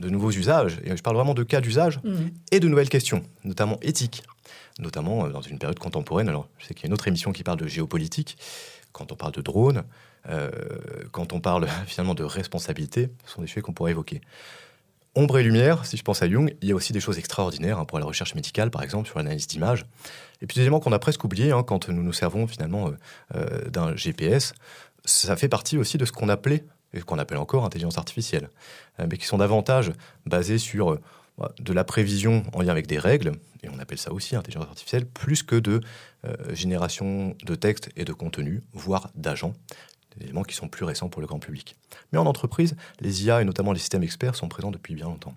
de nouveaux usages, et je parle vraiment de cas d'usage, et de nouvelles questions, notamment éthiques, notamment dans une période contemporaine. Alors, je sais qu'il y a une autre émission qui parle de géopolitique, quand on parle de drones, quand on parle finalement de responsabilité, ce sont des sujets qu'on pourrait évoquer. Ombre et lumière, si je pense à Jung, il y a aussi des choses extraordinaires pour la recherche médicale, par exemple, sur l'analyse d'images. Et puis des éléments qu'on a presque oubliés quand nous nous servons finalement d'un GPS. Ça fait partie aussi de ce qu'on appelait, et qu'on appelle encore intelligence artificielle, mais qui sont davantage basés sur de la prévision en lien avec des règles, et on appelle ça aussi intelligence artificielle, plus que de génération de texte et de contenu, voire d'agents. Des éléments qui sont plus récents pour le grand public. Mais en entreprise, les IA et notamment les systèmes experts sont présents depuis bien longtemps.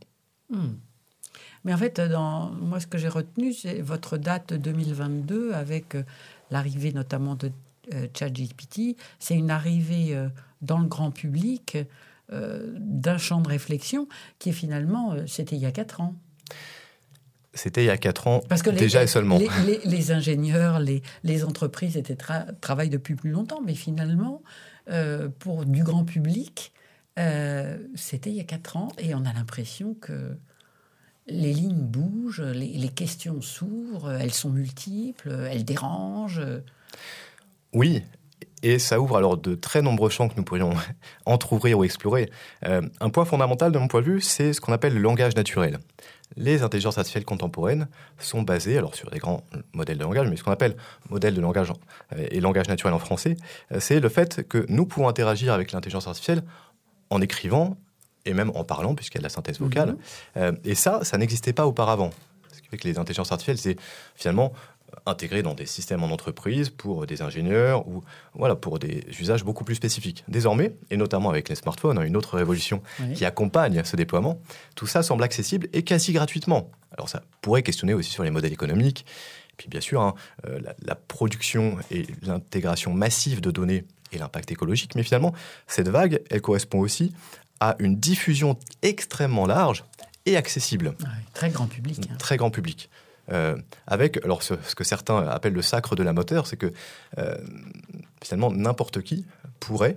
Mais en fait, moi, ce que j'ai retenu, c'est votre date 2022 avec l'arrivée notamment de ChatGPT. C'est une arrivée dans le grand public d'un champ de réflexion qui est finalement, c'était il y a 4 ans. C'était il y a 4 ans, parce que déjà et seulement. Les ingénieurs, les entreprises travaillent depuis plus longtemps, mais finalement, pour du grand public, c'était il y a 4 ans, et on a l'impression que les lignes bougent, les questions s'ouvrent, elles sont multiples, elles dérangent. Oui, et ça ouvre alors de très nombreux champs que nous pourrions entrouvrir ou explorer. Un point fondamental de mon point de vue, c'est ce qu'on appelle le langage naturel. Les intelligences artificielles contemporaines sont basées alors sur des grands modèles de langage, mais ce qu'on appelle modèle de langage et langage naturel en français, c'est le fait que nous pouvons interagir avec l'intelligence artificielle en écrivant et même en parlant, puisqu'il y a de la synthèse vocale. Et ça n'existait pas auparavant. Ce qui fait que les intelligences artificielles, c'est finalement intégré dans des systèmes en entreprise pour des ingénieurs ou pour des usages beaucoup plus spécifiques. Désormais, et notamment avec les smartphones, une autre révolution qui accompagne ce déploiement, tout ça semble accessible et quasi gratuitement. Alors ça pourrait questionner aussi sur les modèles économiques, et puis bien sûr la production et l'intégration massive de données et l'impact écologique, mais finalement cette vague, elle correspond aussi à une diffusion extrêmement large et accessible. Très grand public. Très grand public. Avec alors ce que certains appellent le sacre de la moteur, c'est que finalement n'importe qui pourrait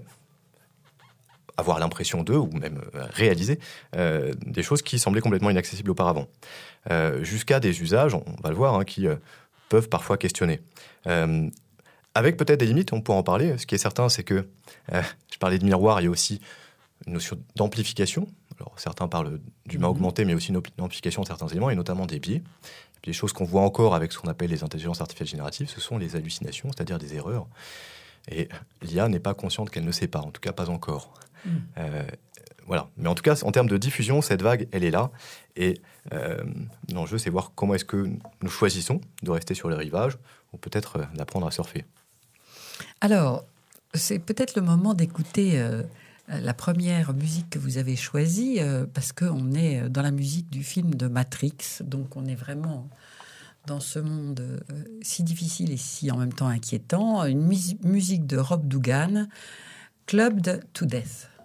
avoir l'impression d'eux ou même réaliser des choses qui semblaient complètement inaccessibles auparavant, jusqu'à des usages, on va le voir, qui peuvent parfois questionner. Avec peut-être des limites, on pourra en parler. Ce qui est certain, c'est que je parlais de miroir, il y a aussi une notion d'amplification. Alors, certains parlent d'humain augmenté, mais aussi une amplification de certains éléments, et notamment des biais. Les choses qu'on voit encore avec ce qu'on appelle les intelligences artificielles génératives, ce sont les hallucinations, c'est-à-dire des erreurs. Et l'IA n'est pas consciente qu'elle ne sait pas, en tout cas pas encore. Voilà. Mais en tout cas, en termes de diffusion, cette vague, elle est là. Et l'enjeu, c'est voir comment est-ce que nous choisissons de rester sur les rivages ou peut-être d'apprendre à surfer. Alors, c'est peut-être le moment d'écouter la première musique que vous avez choisie, parce qu'on est dans la musique du film de Matrix, donc on est vraiment dans ce monde si difficile et si en même temps inquiétant. Une musique de Rob Dougan, Clubbed to Death.